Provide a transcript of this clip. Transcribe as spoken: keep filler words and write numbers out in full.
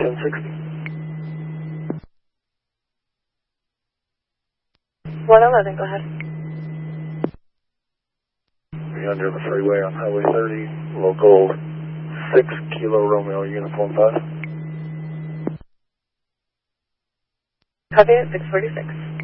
ten sixty. one eleven, go ahead. We're under the freeway on Highway thirty, local six Kilo Romeo Uniform five. Copy it, six forty-six.